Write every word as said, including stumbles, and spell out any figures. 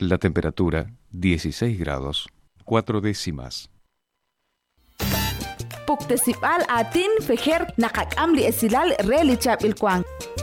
La temperatura dieciséis grados, cuatro décimas. Puktesipal atin fejer nakakam li esilal relichap ilkwang.